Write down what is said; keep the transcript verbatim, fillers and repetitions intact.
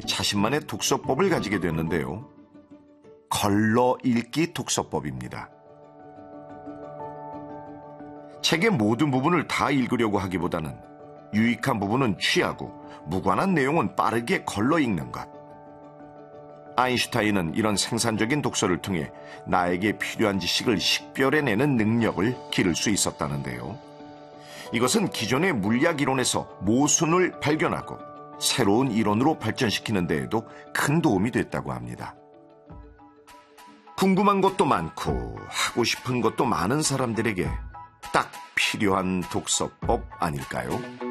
자신만의 독서법을 가지게 됐는데요. 걸러 읽기 독서법입니다. 책의 모든 부분을 다 읽으려고 하기보다는 유익한 부분은 취하고 무관한 내용은 빠르게 걸러 읽는 것. 아인슈타인은 이런 생산적인 독서를 통해 나에게 필요한 지식을 식별해내는 능력을 기를 수 있었다는데요. 이것은 기존의 물리학 이론에서 모순을 발견하고 새로운 이론으로 발전시키는 데에도 큰 도움이 됐다고 합니다. 궁금한 것도 많고 하고 싶은 것도 많은 사람들에게 딱 필요한 독서법 아닐까요?